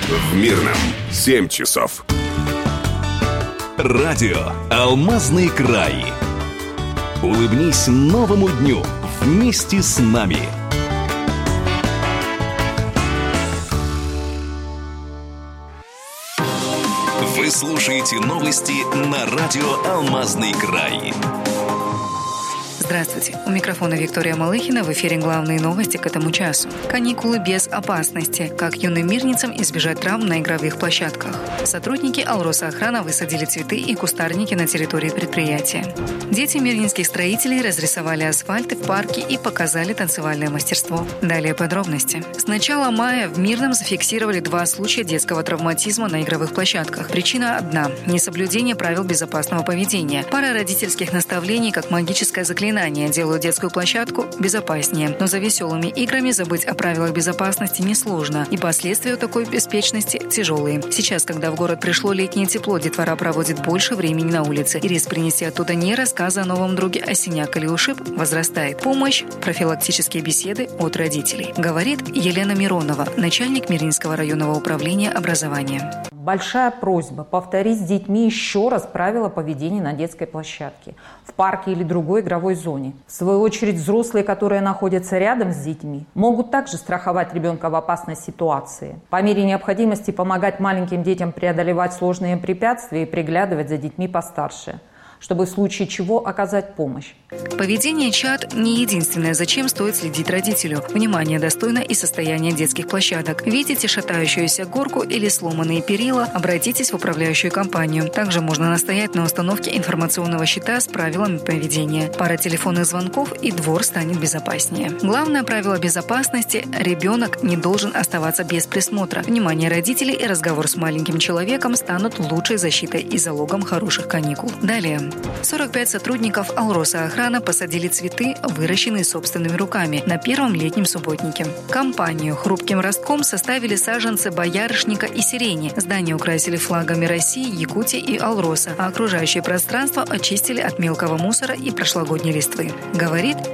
В Мирном 7 часов. Радио «Алмазный край». Улыбнись новому дню вместе с нами. Вы слушаете новости на радио «Алмазный край». Здравствуйте. У микрофона Виктория Малыхина. В эфире главные новости к этому часу. Каникулы без опасности. Как юным мирницам избежать травм на игровых площадках. Сотрудники Алросохрана высадили цветы и кустарники на территории предприятия. Дети мирнинских строителей разрисовали асфальт в парке и показали танцевальное мастерство. Далее подробности. С начала мая в Мирном зафиксировали 2 случая детского травматизма на игровых площадках. Причина одна – несоблюдение правил безопасного поведения. Пара родительских наставлений, как магическое заклинание, делают детскую площадку безопаснее. Но за веселыми играми забыть о правилах безопасности несложно, и последствия такой беспечности тяжелые. Сейчас, когда в город пришло летнее тепло, детвора проводит больше времени на улице, и риск принести оттуда не рассказы о новом друге, а синяк или ушиб возрастает. Помощь – профилактические беседы от родителей. Говорит Елена Миронова, начальник Мирнинского районного управления образования. Большая просьба повторить с детьми еще раз правила поведения на детской площадке, в парке или другой игровой зоне. В свою очередь, взрослые, которые находятся рядом с детьми, могут также страховать ребенка в опасной ситуации. По мере необходимости помогать маленьким детям преодолевать сложные препятствия и приглядывать за детьми постарше, чтобы в случае чего оказать помощь. Поведение чад не единственное, зачем стоит следить родителю. Внимание достойно и состояние детских площадок. Видите шатающуюся горку или сломанные перила? Обратитесь в управляющую компанию. Также можно настоять на установке информационного щита с правилами поведения. Пара телефонных звонков, и двор станет безопаснее. Главное правило безопасности – ребенок не должен оставаться без присмотра. Внимание родителей и разговор с маленьким человеком станут лучшей защитой и залогом хороших каникул. Далее. 45 сотрудников Алросохрана посадили цветы, выращенные собственными руками, на первом летнем субботнике. Компанию хрупким ростком составили саженцы боярышника и сирени. Здание украсили флагами России, Якутии и Алроса, а окружающее пространство очистили от мелкого мусора и прошлогодней листвы. Говорит